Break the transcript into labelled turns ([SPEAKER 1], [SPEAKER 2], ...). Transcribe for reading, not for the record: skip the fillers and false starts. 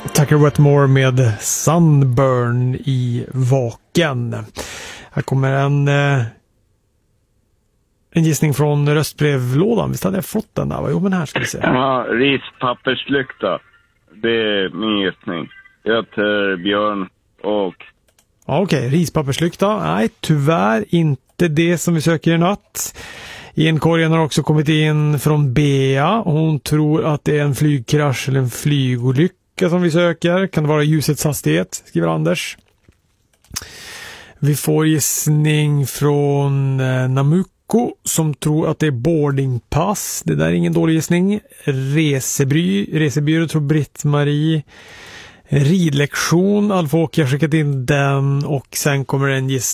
[SPEAKER 1] Tucker Wetmore med Sunburn i Vaken. Här kommer en gissning från röstbrevlådan. Visst hade jag fått den där? Jo, men här ska vi se.
[SPEAKER 2] Ja, rispapperslykta. Det är min gissning. Jag heter Björn och...
[SPEAKER 1] Okej, rispapperslykta. Nej, tyvärr inte det som vi söker i natt. Inkorgen har också kommit in från Bea. Hon tror att det är en flygkrasch eller en flygolycka som vi söker. Kan det vara ljusets hastighet, skriver Anders. Vi får gissning från Namuko som tror att det är boardingpass. Det där är ingen dålig gissning. Resebyrå tror Britt-Marie. Ridlektion, Alf-Åke har skickat in den och sen kommer en gissning